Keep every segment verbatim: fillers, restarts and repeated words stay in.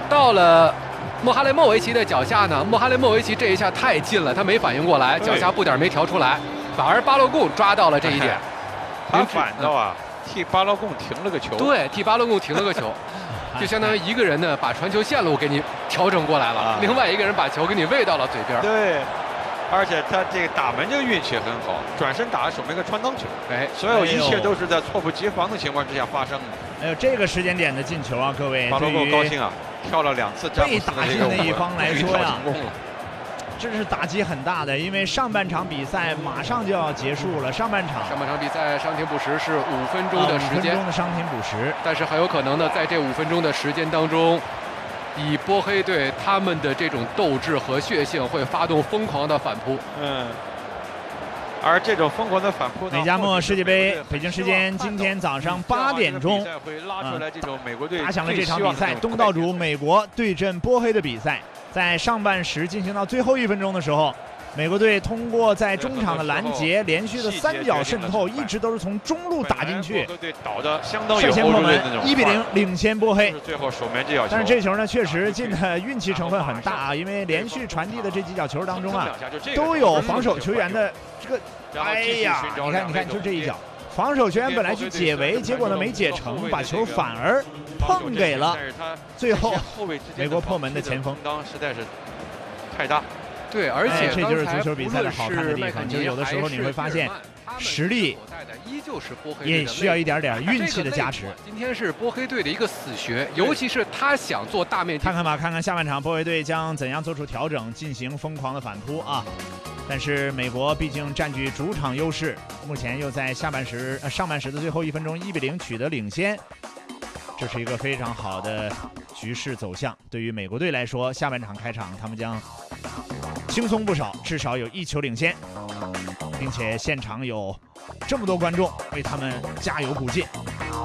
到了穆哈雷莫维奇的脚下呢，穆哈雷莫维奇这一下太近了，他没反应过来，脚下步点没调出来，反而巴洛贡抓到了这一点。 他反倒啊，替巴洛贡停了个球。 对，替巴洛贡停了个球。就相当于一个人呢，把传球线路给你调整过来了，啊、另外一个人把球给你喂到了嘴边。 对，而且他这个打门这个运气很好，转身打守门一个穿裆球，哎，所有一切都是在猝不及防的情况之下发生的。 还有这个时间点的进球啊，各位， 巴洛贡高兴啊，跳了两次詹姆斯的这个舞， 被打进的一方来说呀， 成功了。 这是打击很大的，因为上半场比赛马上就要结束了。上半场， 上半场比赛伤停补时是五分钟的时间， 五分钟的伤停补时。 但是很有可能呢，在这五分钟的时间当中，以波黑队他们的这种斗志和血性，会发动疯狂的反扑。 嗯。而这种疯狂的反扑， 美加墨世界杯，北京时间今天早上八点钟，打响了这场比赛，东道主美国对阵波黑的比赛。在上半时进行到最后一分钟的时候，美国队通过在中场的拦截，连续的三角渗透，一直都是从中路打进去，率先破门，一比零领先波黑。 最后守门这脚球， 但是这球呢，确实进的运气成分很大啊，因为连续传递的这几脚球当中啊，都有防守球员的这个，哎呀，你看，你看，就这一脚。防守球员本来去解围，结果呢没解成，把球反而碰给了最后美国破门的前锋， 实在是太大。 对，而且这就是足球比赛的好看的地方，就有的时候你会发现，实力也需要一点点运气的加持。 今天是波黑队的一个死穴，尤其是他想做大面积。 看看吧，看看下半场波黑队将怎样做出调整，进行疯狂的反扑啊！但是美国毕竟占据主场优势，目前又在下半时、呃、上半时的最后一分钟一比零取得领先，这是一个非常好的局势走向。对于美国队来说，下半场开场他们将轻松不少，至少有一球领先，并且现场有这么多观众为他们加油鼓劲。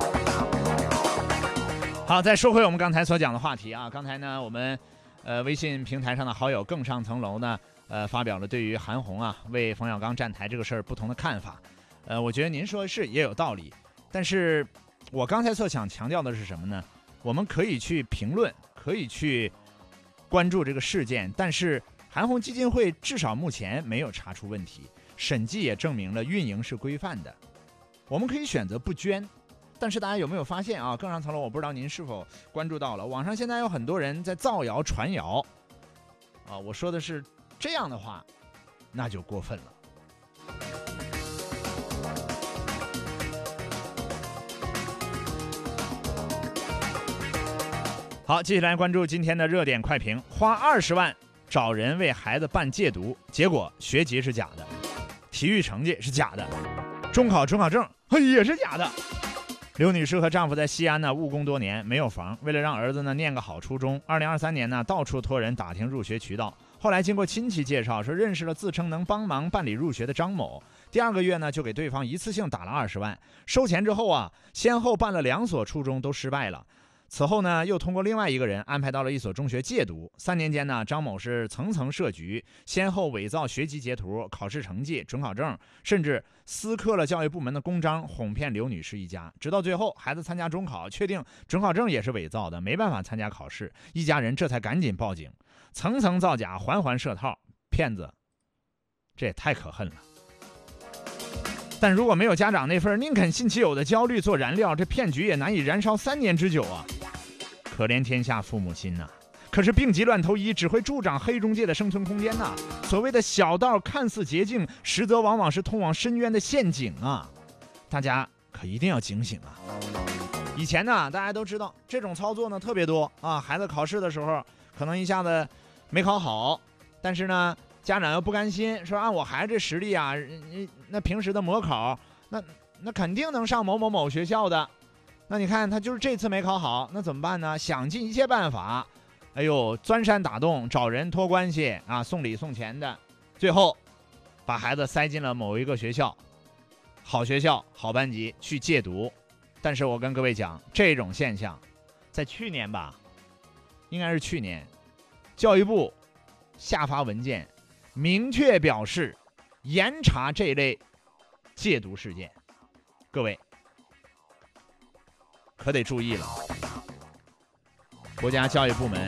好，再说回我们刚才所讲的话题啊，刚才呢，我们呃微信平台上的好友更上层楼呢。呃，发表了对于韩红啊为冯小刚站台这个事儿不同的看法，呃，我觉得您说的是也有道理，但是我刚才所想强调的是什么呢？我们可以去评论，可以去关注这个事件，但是韩红基金会至少目前没有查出问题，审计也证明了运营是规范的。我们可以选择不捐，但是大家有没有发现啊？更上层楼，我不知道您是否关注到了，网上现在有很多人在造谣传谣啊，我说的是。这样的话，那就过分了。好，接下来关注今天的热点快评：花二十万找人为孩子办戒毒，结果学籍是假的，体育成绩是假的，中考准考证也是假的。刘女士和丈夫在西安呢务工多年，没有房，为了让儿子呢念个好初中，二零二三年呢到处托人打听入学渠道。后来经过亲戚介绍，说认识了自称能帮忙办理入学的张某，第二个月呢就给对方一次性打了二十万。收钱之后啊，先后办了两所初中都失败了。此后呢，又通过另外一个人安排到了一所中学戒毒。三年间呢，张某是层层设局，先后伪造学籍截图、考试成绩、准考证，甚至私刻了教育部门的公章，哄骗刘女士一家。直到最后，孩子参加中考，确定准考证也是伪造的，没办法参加考试，一家人这才赶紧报警。层层造假，环环设套，骗子，这也太可恨了。但如果没有家长那份宁肯信其有的焦虑做燃料，这骗局也难以燃烧三年之久啊！可怜天下父母心呐、啊！可是病急乱投医只会助长黑中介的生存空间呐、啊！所谓的小道看似捷径，实则往往是通往深渊的陷阱啊！大家可一定要警醒啊！以前呢，大家都知道这种操作呢特别多啊，孩子考试的时候可能一下子没考好，但是呢，家长又不甘心，说按我孩子这实力啊，那平时的模考，那那肯定能上某某某学校的。那你看他就是这次没考好，那怎么办呢？想尽一切办法，哎呦，钻山打洞，找人托关系啊，送礼送钱的，最后把孩子塞进了某一个学校，好学校、好班级去戒毒。但是我跟各位讲，这种现象，在去年吧，应该是去年。教育部下发文件，明确表示严查这类戒毒事件，各位可得注意了。国家教育部门